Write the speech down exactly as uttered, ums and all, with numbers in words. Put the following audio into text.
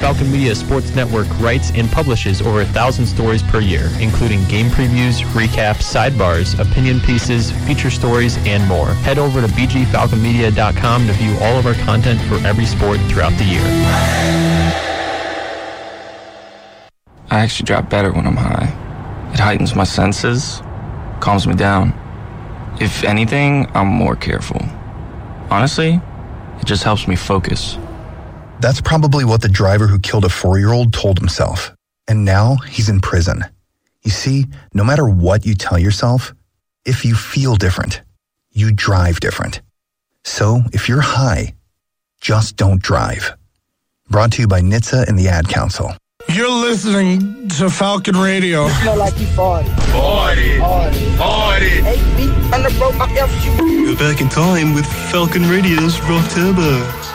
Falcon Media Sports Network writes and publishes over a thousand stories per year, including game previews, recaps, sidebars, opinion pieces, feature stories, and more. Head over to b g falcon media dot com to view all of our content for every sport throughout the year. I actually drop better when I'm high. It heightens my senses, calms me down. If anything, I'm more careful. Honestly, it just helps me focus. That's probably what the driver who killed a four-year-old told himself. And now he's in prison. You see, no matter what you tell yourself, if you feel different, you drive different. So if you're high, just don't drive. Brought to you by N H T S A and the Ad Council. You're listening to Falcon Radio. You smell like you farted. Farted. Farted. Farted. Hey, me, under broke my F shoe. You're back in time with Falcon Radio's Rock Turbo.